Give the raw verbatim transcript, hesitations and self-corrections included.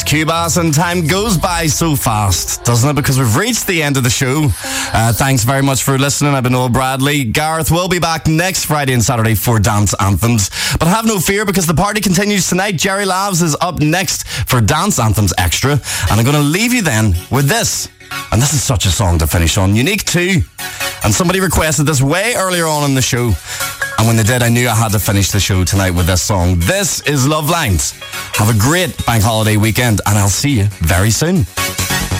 Cubas, and time goes by so fast, doesn't it? Because we've reached the end of the show. Uh, thanks very much for listening. I've been Noel Bradley. Gareth will be back next Friday and Saturday for Dance Anthems. But have no fear, because the party continues tonight. Jerry Lavs is up next for Dance Anthems Extra. And I'm going to leave you then with this. And this is such a song to finish on. Unique too. And somebody requested this way earlier on in the show. And when they did, I knew I had to finish the show tonight with this song. This is Love Lines. Have a great bank holiday weekend, and I'll see you very soon.